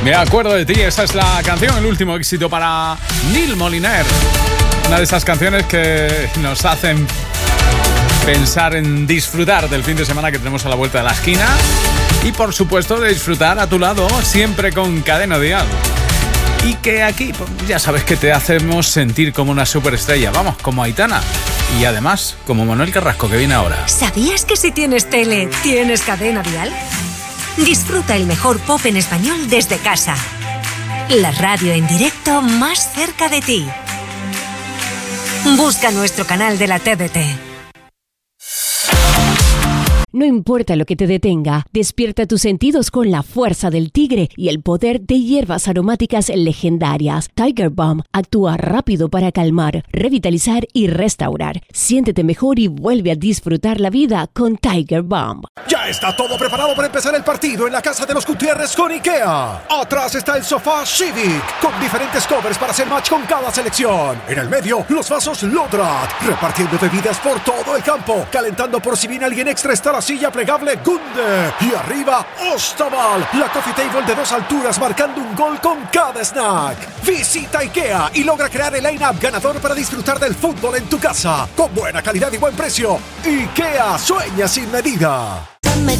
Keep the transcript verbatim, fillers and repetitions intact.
Me acuerdo de ti, esa es la canción, el último éxito para Neil Moliner. Una de esas canciones que nos hacen pensar en disfrutar del fin de semana que tenemos a la vuelta de la esquina y por supuesto de disfrutar a tu lado, siempre con Cadena Dial. Y que aquí, pues, ya sabes que te hacemos sentir como una superestrella, vamos, como Aitana. Y además, como Manuel Carrasco, que viene ahora. ¿Sabías que si tienes tele, tienes Cadena Dial? Disfruta el mejor pop en español desde casa. La radio en directo más cerca de ti. Busca nuestro canal de la T D T. No importa lo que te detenga, despierta tus sentidos con la fuerza del tigre y el poder de hierbas aromáticas legendarias. Tiger Balm actúa rápido para calmar, revitalizar y restaurar. Siéntete mejor y vuelve a disfrutar la vida con Tiger Balm. Ya está todo preparado para empezar el partido en la casa de los Gutiérrez con IKEA. Atrás está el sofá Civic con diferentes covers para hacer match con cada selección. En el medio, los vasos Lodrat, repartiendo bebidas por todo el campo, calentando por si viene alguien extra está la silla plegable Gunde. Y arriba, Ostaval, la coffee table de dos alturas marcando un gol con cada snack. Visita IKEA y logra crear el line-up ganador para disfrutar del fútbol en tu casa. Con buena calidad y buen precio. IKEA, sueña sin medida.